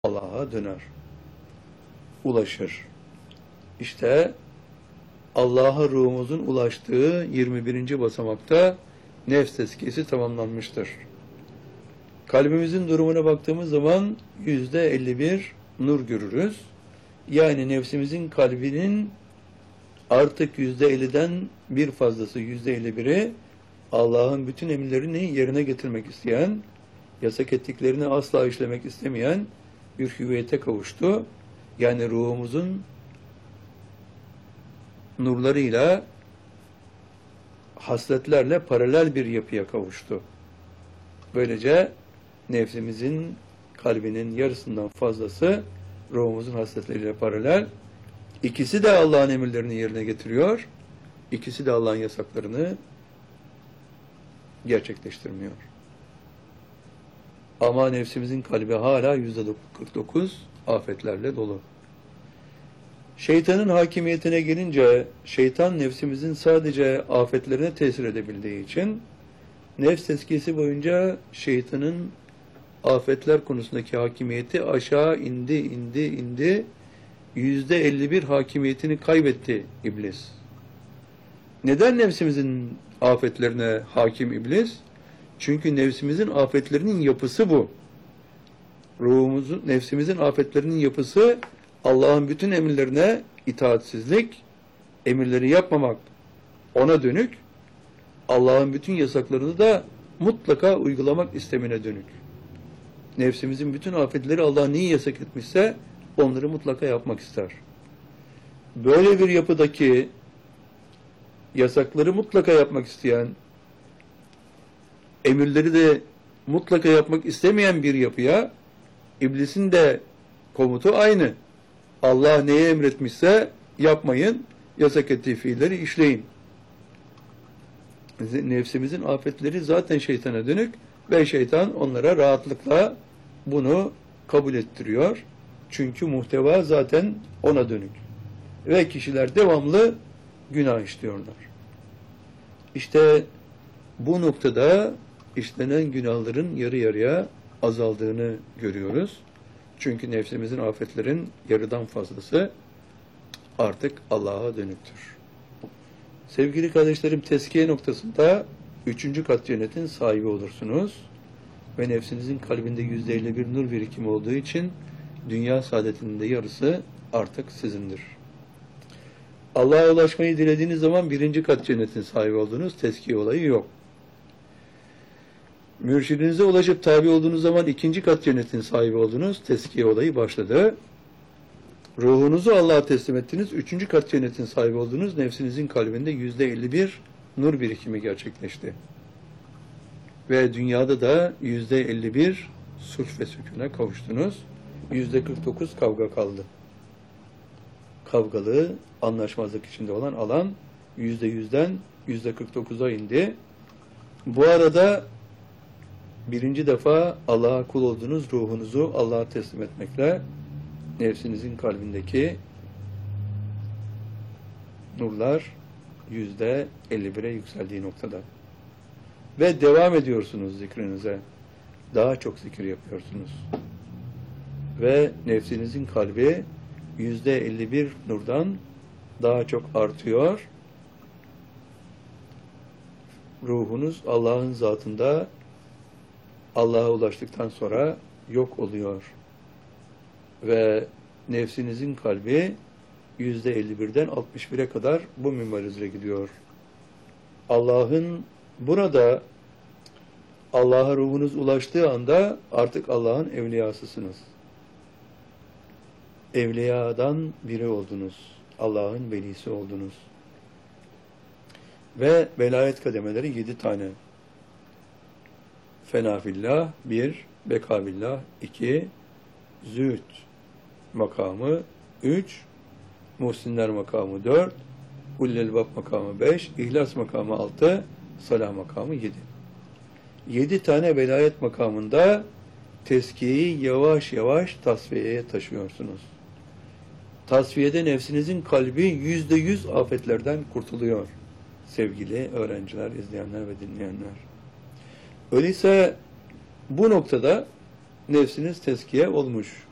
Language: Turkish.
Allah'a döner, ulaşır. İşte Allah'a ruhumuzun ulaştığı 21. basamakta nefs tezkiyesi tamamlanmıştır. Kalbimizin durumuna baktığımız zaman %51 nur görürüz. Yani nefsimizin kalbinin artık %50'den bir fazlası, %51'i Allah'ın bütün emirlerini yerine getirmek isteyen, yasak ettiklerini asla işlemek istemeyen bir hüviyete kavuştu. Yani ruhumuzun nurlarıyla, hasletlerle paralel bir yapıya kavuştu. Böylece nefsimizin, kalbinin yarısından fazlası ruhumuzun hasletleriyle paralel. İkisi de Allah'ın emirlerini yerine getiriyor. İkisi de Allah'ın yasaklarını gerçekleştirmiyor. Ama nefsimizin kalbi hala %49 afetlerle dolu. Şeytanın hakimiyetine gelince, şeytan nefsimizin sadece afetlerine tesir edebildiği için, nefs tezkiyesi boyunca şeytanın afetler konusundaki hakimiyeti aşağı indi, %51 hakimiyetini kaybetti iblis. Neden nefsimizin afetlerine hakim iblis? Çünkü nefsimizin afetlerinin yapısı bu. Nefsimizin afetlerinin yapısı Allah'ın bütün emirlerine itaatsizlik, emirleri yapmamak ona dönük, Allah'ın bütün yasaklarını da mutlaka uygulamak istemine dönük. Nefsimizin bütün afetleri Allah neyi yasak etmişse onları mutlaka yapmak ister. Böyle bir yapıdaki yasakları mutlaka yapmak isteyen, emirleri de mutlaka yapmak istemeyen bir yapıya iblisin de komutu aynı. Allah neye emretmişse yapmayın, yasak ettiği fiilleri işleyin. Nefsimizin afetleri zaten şeytana dönük ve şeytan onlara rahatlıkla bunu kabul ettiriyor. Çünkü muhteva zaten ona dönük. Ve kişiler devamlı günah işliyorlar. İşte bu noktada işlenen günahların yarı yarıya azaldığını görüyoruz. Çünkü nefsimizin afetlerin yarıdan fazlası artık Allah'a dönüktür. Sevgili kardeşlerim, tezkiye noktasında 3. kat cennetin sahibi olursunuz. Ve nefsinizin kalbinde %51 nur birikimi olduğu için dünya saadetinin de yarısı artık sizindir. Allah'a ulaşmayı dilediğiniz zaman 1. kat cennetin sahibi olduğunuz tezkiye olayı yok. Mürşidinize ulaşıp tabi olduğunuz zaman 2. kat cennetin sahibi oldunuz, tezkiye olayı başladı. Ruhunuzu Allah'a teslim ettiniz, 3. kat cennetin sahibi oldunuz, nefsinizin kalbinde %51 nur birikimi gerçekleşti. Ve dünyada da %51 sulh ve sükûne kavuştunuz, %49 kavga kaldı. Kavgalı, anlaşmazlık içinde olan alan %100'den %49'a indi. Bu arada birinci defa Allah'a kul olduğunuz ruhunuzu Allah'a teslim etmekle nefsinizin kalbindeki nurlar %51'e yükseldiği noktada. Ve devam ediyorsunuz zikrinize. Daha çok zikir yapıyorsunuz. Ve nefsinizin kalbi %51 nurdan daha çok artıyor. Ruhunuz Allah'ın zatında Allah'a ulaştıktan sonra yok oluyor. Ve nefsinizin kalbi %51'den 61'e kadar bu minvalizle gidiyor. Allah'ın burada Allah'a ruhunuz ulaştığı anda artık Allah'ın evliyasısınız. Evliyadan biri oldunuz. Allah'ın velisi oldunuz. Ve velayet kademeleri 7 tane. Fenafillah 1, bekabillah 2, zühd makamı 3, muhsinler makamı 4, hullelbab makamı 5, ihlas makamı 6, salah makamı 7. 7 tane velayet makamında tezkiyeyi yavaş yavaş tasfiyeye taşıyorsunuz. Tasfiyede nefsinizin kalbi %100 afetlerden kurtuluyor. Sevgili öğrenciler, izleyenler ve dinleyenler. Öyleyse bu noktada nefsiniz tezkiye olmuş.